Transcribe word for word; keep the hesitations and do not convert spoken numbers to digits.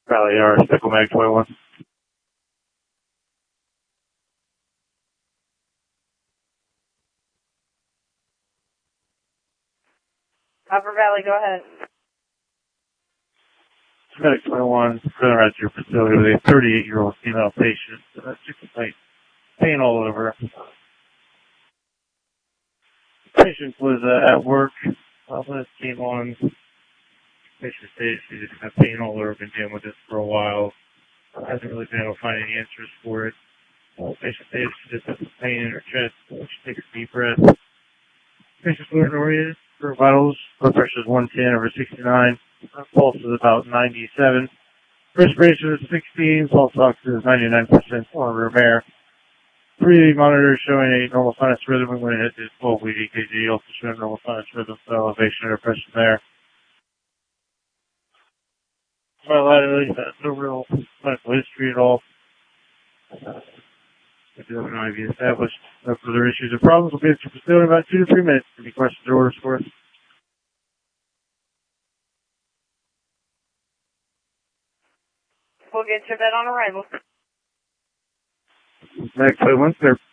Valley R, Stickle Mag twenty-one. Upper Valley, go ahead. Medic twenty-one, running around to your facility with a thirty-eight-year-old female patient. Uh, she complained pain all over. The patient was uh, at work uh, when it came on. Patient stated she just had pain all over, been dealing with this for a while. Uh, hasn't really been able to find any answers for it. Uh, patient stated she just has some pain in her chest. So she takes a deep breath. Patient's fluid oriented. Her vitals, blood pressure is one ten over sixty-nine. Her pulse is about ninety-seven. Respiration is sixteen. Pulse ox is ninety-nine percent on room air. Breathing monitor showing a normal sinus rhythm. We went ahead to twelve lead E K G, also showing normal sinus rhythm, so elevation and depression there. Bilaterally, uh, no real clinical history at all. Uh, we do have an I V established. No further issues or problems. We'll be at your facility in about two to three minutes. Any questions or orders for us? We'll get your bed on arrival. Next, one, sir.